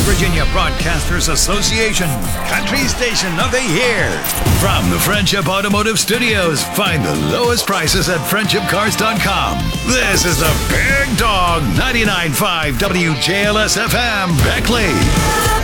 Virginia Broadcasters Association, Country Station of the Year. From the Friendship Automotive Studios, find the lowest prices at friendshipcars.com. This is the Big Dog 99.5 WJLS FM, Beckley.